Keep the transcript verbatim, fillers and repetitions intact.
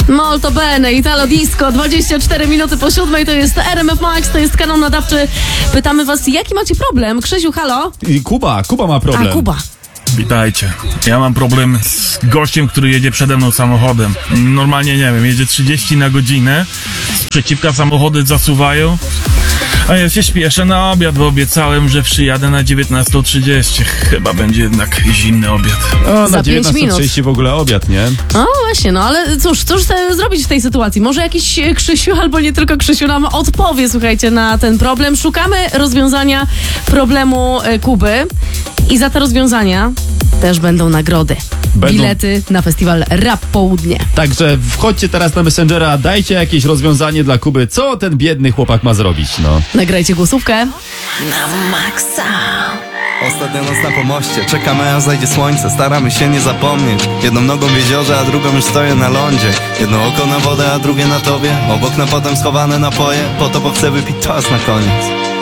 Molto bene, Italo Disco, dwadzieścia cztery minuty po siódmej, to jest R M F Max, to jest kanał nadawczy. Pytamy was, jaki macie problem? Krzysiu, halo? I Kuba, Kuba ma problem. A, Kuba. Witajcie. Ja mam problem z gościem, który jedzie przede mną samochodem. Normalnie, nie wiem, jedzie trzydzieści na godzinę, z przeciwka samochody zasuwają, a ja się śpieszę na obiad, bo obiecałem, że przyjadę na dziewiętnastą trzydzieści. Chyba będzie jednak zimny obiad. O, Za na pięć dziewiętnastą minut. trzydzieści w ogóle obiad, nie? No właśnie, no ale cóż, cóż sobie zrobić w tej sytuacji? Może jakiś Krzysiu, albo nie tylko Krzysiu nam odpowie, słuchajcie, na ten problem. Szukamy rozwiązania problemu e, Kuby i za te rozwiązania też będą nagrody. Będą. Bilety na festiwal Rap Południe. Także wchodźcie teraz na Messengera, dajcie jakieś rozwiązanie dla Kuby. Co ten biedny chłopak ma zrobić, no? Nagrajcie głosówkę. Na maksa. Ostatnia noc na pomoście, czekamy aż zajdzie słońce. Staramy się nie zapomnieć. Jedną nogą w jeziorze, a drugą już stoję na lądzie. Jedno oko na wodę, a drugie na tobie. Obok na potem schowane napoje. Po to, bo chcę wypić czas na koniec.